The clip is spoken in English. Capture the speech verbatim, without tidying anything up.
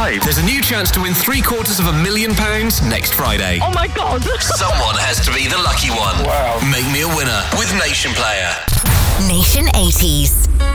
subscribe. There's a new chance to win three quarters of a million pounds next Friday. Oh my God. Someone has to be the lucky one. Wow. Make me a winner with Nation Player. Nation eighties.